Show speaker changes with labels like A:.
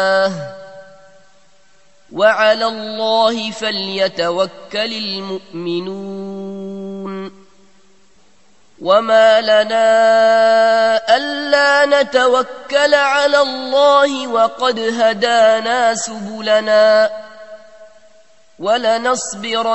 A: وعلى الله فليتوكل المؤمنون وما لنا ألا نتوكل على الله وقد هدانا سبلنا ولنصبر